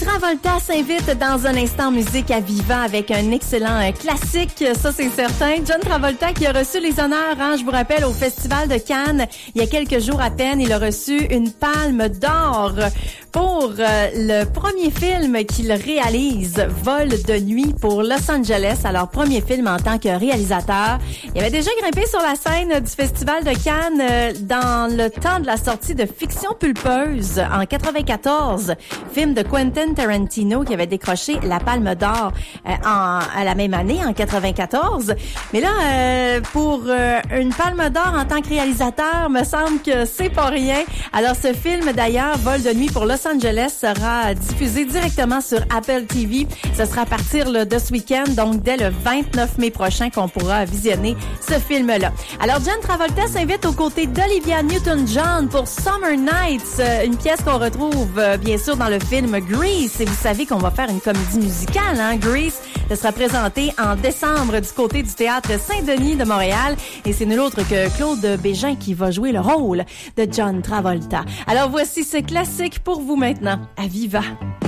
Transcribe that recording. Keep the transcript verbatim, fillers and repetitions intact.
Travolta s'invite dans un instant musique à Viva avec un excellent classique, ça c'est certain. John Travolta qui a reçu les honneurs, hein, je vous rappelle, au Festival de Cannes il y a quelques jours à peine. Il a reçu une palme d'or pour euh, le premier film qu'il réalise, Vol de nuit pour Los Angeles. Alors, premier film en tant que réalisateur. Il avait déjà grimpé sur la scène du Festival de Cannes euh, dans le temps de la sortie de Fiction pulpeuse en quatre-vingt-quatorze, film de Quentin Tarantino qui avait décroché la Palme d'or euh, en, à la même année, en quatre-vingt-quatorze. Mais là, euh, pour euh, une Palme d'or en tant que réalisateur, me semble que c'est pas rien. Alors, ce film, d'ailleurs, Vol de nuit pour Los Angeles, sera diffusé directement sur Apple T V. Ce sera à partir là, de ce week-end, donc dès le vingt-neuf mai prochain qu'on pourra visionner ce film-là. Alors, John Travolta s'invite aux côtés d'Olivia Newton-John pour Summer Nights, une pièce qu'on retrouve euh, bien sûr dans le film Grease. Et vous savez qu'on va faire une comédie musicale, hein, Grease. Ce sera présenté en décembre du côté du Théâtre Saint-Denis de Montréal. Et c'est nul autre que Claude Bégin qui va jouer le rôle de John Travolta. Alors voici ce classique pour vous maintenant, à Viva.